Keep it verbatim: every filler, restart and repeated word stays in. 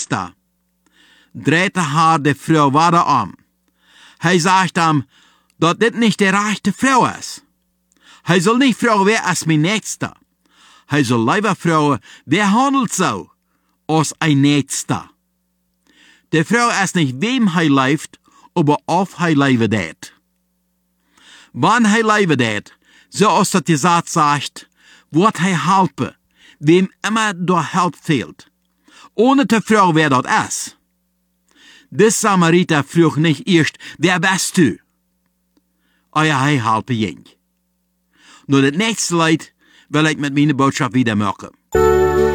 nächste, drehte haar de Frau weiter um. Hij sagt ihm, dass dit nicht die rechte Frau ist. Hij soll nicht fragen, wer ist mein Nächster. Hij soll lieber fragen, wer handelt so als ein Nächster. Die Frau ist nicht, wem hij leeft, aber auf hij leven deed. Wann hij leven deed, so als dat die Satz sagt, wird hij helpen, wem immer door Help fehlt, ohne te fragen, wer dat ist. Der Samariter frug nicht erst, wer bist du? Oh ja, hij helpen jink. Nur das nächste Leid will ich mit meiner Botschaft wieder machen.